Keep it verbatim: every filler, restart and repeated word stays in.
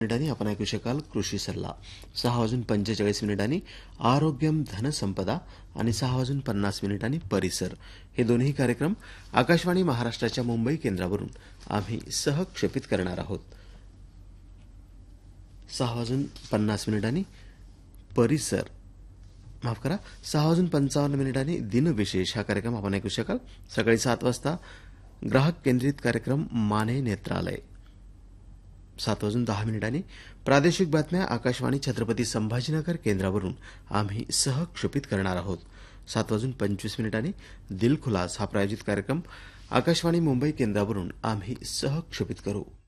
मिनिटांनी आपण ऐकू शकाल कृषी सल्ला. सहा वाजून पंचेचाळीस मिनिटांनी आरोग्यम धनसंपदा आणि सहा वाजून पन्नास मिनिटांनी परिसर हे दोन्ही कार्यक्रम आकाशवाणी महाराष्ट्राच्या मुंबई केंद्रावरून आम्ही सहक्षेपित करणार आहोत. सहा वाजून पन्नास मिनिटांनी परिसर माफ करा सहा वाजून पंचावन्न मिनिटांनी दिनविशेष हा कार्यक्रम आपण ऐकू शकाल. सकाळी सात वाजता ग्राहक केंद्रित कार्यक्रम माने नेत्रालय. सात वाजून दहा मिनिटांनी प्रादेशिक बातम्या आकाशवाणी छत्रपती संभाजीनगर केंद्रावरून आम्ही सहक्षेपित करणार आहोत. सात वाजून पंचवीस मिनिटांनी दिलखुलास हा प्रायोजित कार्यक्रम आकाशवाणी मुंबई केंद्रावरून आम्ही सहक्षेपित करू.